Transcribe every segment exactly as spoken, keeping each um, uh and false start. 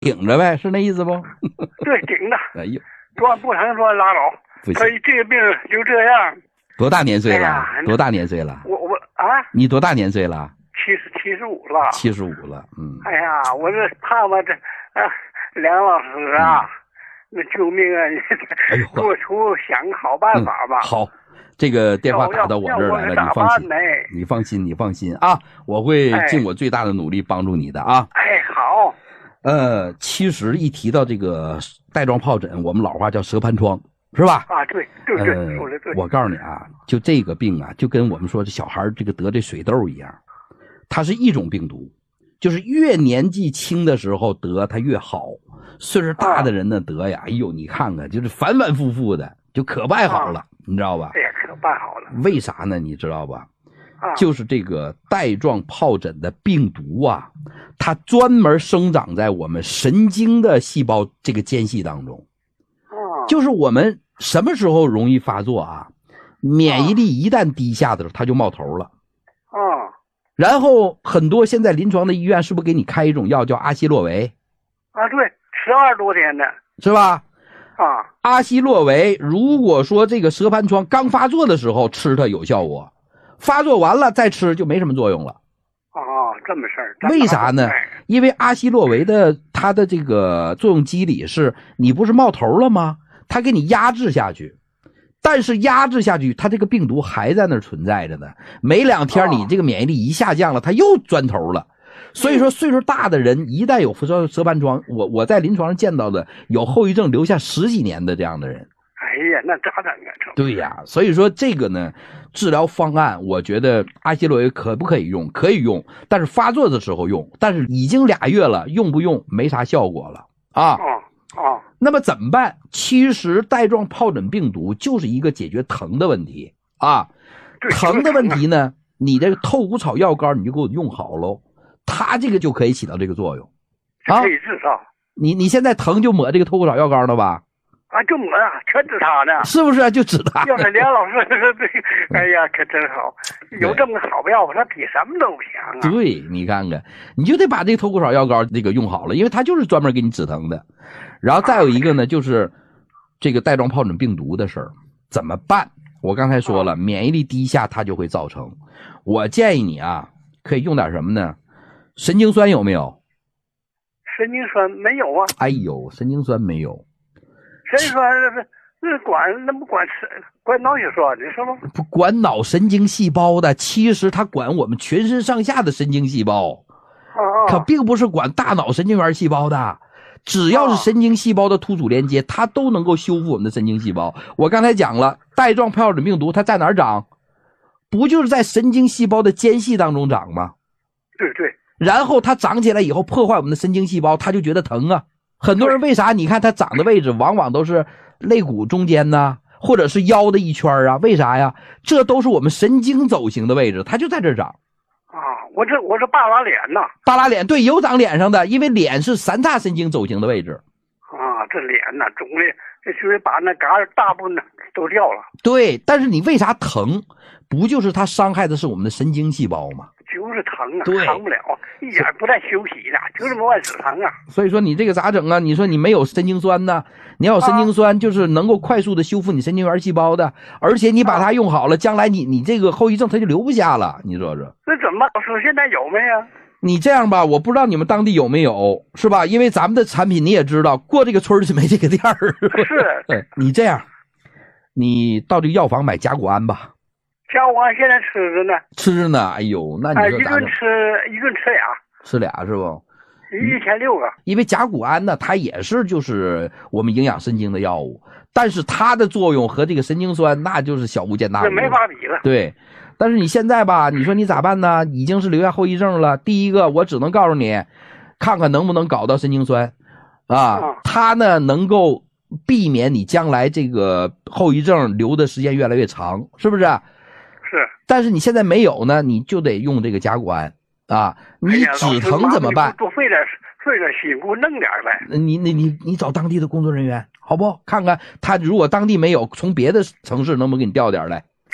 顶着呗，是那意思不？ 对，顶着。 哎呦， 说不成说拉倒。 不行他这个病就这样。 多大年岁了？ 哎、 多大年岁了？ 我我啊， 你多大年岁了？ 七十七十五了。 七十五了，嗯。 哎呀，我这盼望这啊，梁老师啊，嗯、那救命啊！你给我出想个好办法吧。 嗯、好。这个电话打到我这儿来了，你放心，你放心，你放心啊！我会尽我最大的努力帮助你的啊！ 哎，好。 呃，其实一提到这个带状疱疹，我们老话叫蛇盘疮，是吧？ 啊，对对对， 呃、 说的对。 我告诉你啊，就这个病啊，就跟我们说这小孩这个得这水痘一样，它是一种病毒，就是越年纪轻的时候得它越好，岁数大的人呢得呀，哎呦，你看看，就是反反复复的，就可办好了，啊、你知道吧？ 哎呀，可办好了。 为啥呢？你知道吧？ 啊、 就是这个带状疱疹的病毒啊，它专门生长在我们神经的细胞这个间隙当中。 啊、 就是我们什么时候容易发作啊？免疫力一旦低下的时候，它就冒头了。 啊。 然后很多现在临床的医院是不是给你开一种药叫阿昔洛韦？ 啊，对，吃二十多天的， 是吧？ 啊， 阿昔洛韦，如果说这个蛇盘疮刚发作的时候吃它有效果，发作完了再吃就没什么作用了。 哦，这么事儿。 为啥呢？因为阿昔洛韦的它的这个作用机理是，你不是冒头了吗？它给你压制下去，但是压制下去，它这个病毒还在那儿存在着呢。没两天你这个免疫力一下降了，它又钻头了。所以说岁数大的人一旦有蛇蛇盘疮，我我在临床上见到的有后遗症留下十几年的这样的人。 哎呀，那咋整啊？ 对呀，所以说这个呢，治疗方案我觉得阿昔洛韦可不可以用？可以用，但是发作的时候用，但是已经俩月了，用不用没啥效果了啊。 哦哦。 那么怎么办？其实带状疱疹病毒就是一个解决疼的问题啊。疼的问题呢，你这个透骨草药膏你就给我用好喽。它这个就可以起到这个作用，啊， 可以治它。 你你现在疼就抹这个透骨草药膏了吧？ 啊，就抹啊，全治它呢。 是不是？就治它。 要是梁老师这，哎呀，可真好，有这么个好药，他比什么都强啊。 对，你看看，你就得把这个透骨草药膏这个用好了，因为它就是专门给你止疼的。然后再有一个呢，就是这个带状疱疹病毒的事儿怎么办？我刚才说了，免疫力低下它就会造成。我建议你啊，可以用点什么呢？神经酸有没有？ 神经酸没有啊。 哎呦，神经酸没有。 神经酸那那管那不管吃管脑血栓的是吗？ 不管脑神经细胞的，其实它管我们全身上下的神经细胞， 啊啊， 可并不是管大脑神经元细胞的。只要是神经细胞的突触连接，它都能够修复我们的神经细胞。我刚才讲了，带状疱疹病毒它在哪儿长？不就是在神经细胞的间隙当中长吗？ 对对。 然后它长起来以后破坏我们的神经细胞，它就觉得疼啊。很多人为啥你看它长的位置往往都是肋骨中间呢，或者是腰的一圈啊？为啥呀？这都是我们神经走形的位置，它就在这儿长。 啊，我这我这半拉脸呐。 半拉脸，对，有长脸上的，因为脸是三叉神经走形的位置。 啊，这脸呐肿的，这就是把那嘎大部分都掉了。 对，但是你为啥疼？不就是它伤害的是我们的神经细胞吗？ 就是疼啊， 对， 扛不了，一点不带休息的，就这么往死疼啊。 所以说你这个咋整啊？你说你没有神经酸呢？你要有神经酸，就是能够快速的修复你神经元细胞的，而且你把它用好了，将来你你这个后遗症它就留不下了。你说说， 那怎么办？说现在有没有？ 你这样吧，我不知道你们当地有没有，是吧？因为咱们的产品你也知道，过这个村就没这个店儿。 是， 对，你这样，你到这个药房买甲钴胺吧。 甲钴胺现在吃着呢， 吃着呢。哎呦，那你说一顿吃一顿吃俩， 吃俩是不？ 一天六个。 因为甲钴胺呢，它也是就是我们营养神经的药物，但是它的作用和这个神经酸那就是小巫见大巫， 这没法比了。 对，但是你现在吧，你说你咋办呢？已经是留下后遗症了。第一个，我只能告诉你，看看能不能搞到神经酸，啊，它呢能够避免你将来这个后遗症留的时间越来越长，是不是？ 是。 但是你现在没有呢，你就得用这个甲钴胺啊。你止疼怎么办？ 多费点费点心，给我弄点呗。 你你你你找当地的工作人员，好不？看看他如果当地没有，从别的城市能不能给你调点来？再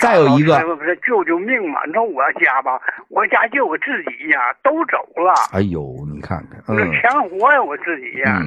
再有一个， 不是救救命嘛！你说我家吧，我家就我自己呀，都走了。 哎呦，你看看， 那全活呀，我自己呀。